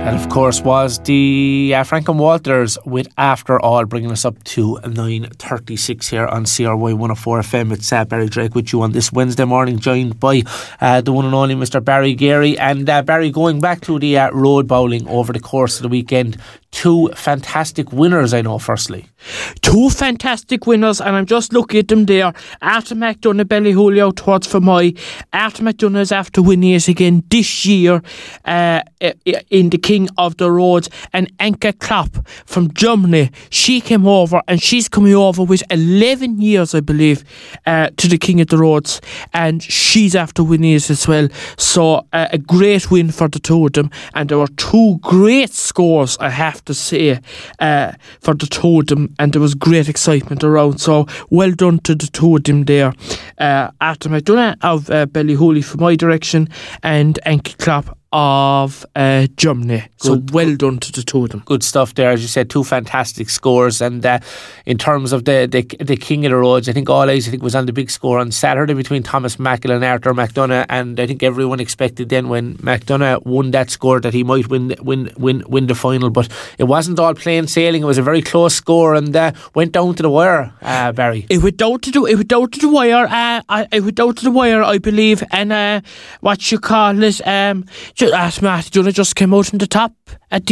That, of course, was the Franklin Walters with After All, bringing us up to 9:36 here on CRY 104 FM. It's Barry Drake with you on this Wednesday morning, joined by the one and only Mr. Barry Geary. And Barry, going back to the road bowling over the course of the weekend, two fantastic winners, I know, firstly. Two fantastic winners, and I'm just looking at them there. Arthur McDonough, Ballyhooly out towards Fermoy. Arthur McDonough is after winning it again this year in the King of the Roads. And Anka Klopp from Germany, she came over, and she's coming over with 11 years, I believe, to the King of the Roads, and she's after winning it as well. So a great win for the two of them, and there were two great scores, I have to say, for the two of them, and there was great excitement around. So well done to the two of them there. Arthur McDonough of Ballyhooly from my direction, and Anki Klopp of Germany. So well done to the two of them. Good stuff there, as you said, two fantastic scores. And in terms of the King of the Roads, I think all eyes was on the big score on Saturday between Thomas Mackle and Arthur McDonough, and I think everyone expected then when McDonough won that score that he might win the final, but it wasn't all plain sailing. It was a very close score and went down to the wire, Barry. It went down to the wire. It went down to the wire, I believe, and what you call it, Matthew just came out on the top and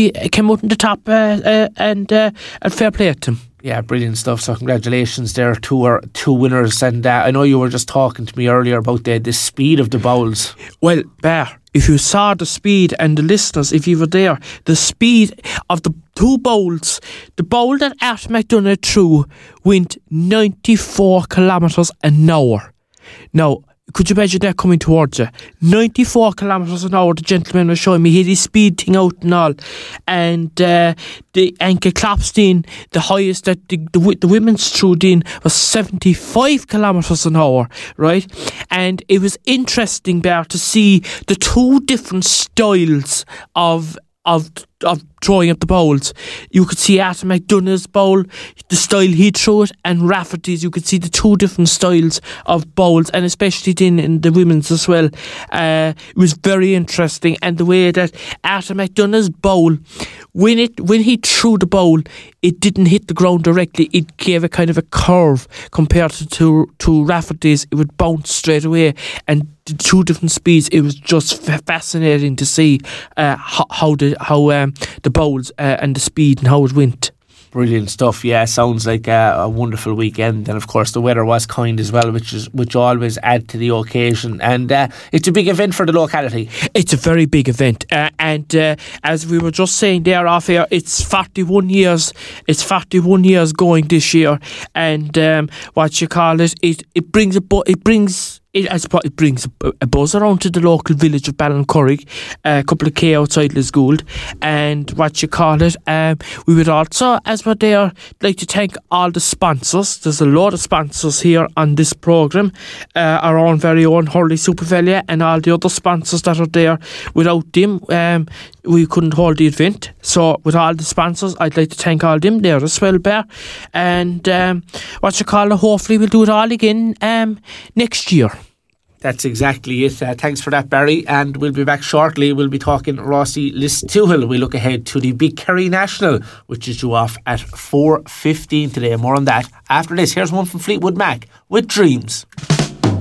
fair play to him. Yeah, brilliant stuff. So congratulations there to our two winners. And I know you were just talking to me earlier about the speed of the bowls. Well, Bear, if you saw the speed, and the listeners, if you were there, the speed of the two bowls, the bowl that Arthur McDonough threw went 94 kilometres an hour. Now, could you imagine that coming towards you? 94 kilometres an hour, the gentleman was showing me. He had his speed thing out and all. And the Anka Klopstein, the highest that the women's threw in was 75 kilometres an hour, right? And it was interesting there to see the two different styles of throwing up the bowls. You could see Arthur McDonough's bowl, the style he threw it, and Rafferty's. You could see the two different styles of bowls, and especially in the women's as well. It was very interesting, and the way that Arthur McDonough's bowl, when he threw the bowl, it didn't hit the ground directly. It gave a kind of a curve compared to Rafferty's. It would bounce straight away, and the two different speeds. It was just fascinating to see how the bowls and the speed and how it went. Brilliant stuff. Yeah, sounds like a wonderful weekend, and of course the weather was kind as well, which always add to the occasion. And it's a big event for the locality. It's a very big event, and as we were just saying there off air, it's 41 years. It's 41 years going this year, and what you call it? It brings a buzz around to the local village of Ballincurrig, a couple of K outside Lisgould, and what you call it, we would also, as we're there, like to thank all the sponsors. There's a lot of sponsors here on this programme, our own very own Hurley Supervalia and all the other sponsors that are there. Without them, we couldn't hold the event. So with all the sponsors, I'd like to thank all them there as well, Bear. And what you call it, hopefully we'll do it all again next year. That's exactly it. Thanks for that, Barry. And we'll be back shortly. We'll be talking Rossi Listowhill. We look ahead to the Big Kerry National, which is due off at 4:15 today. More on that after this. Here's one from Fleetwood Mac with Dreams.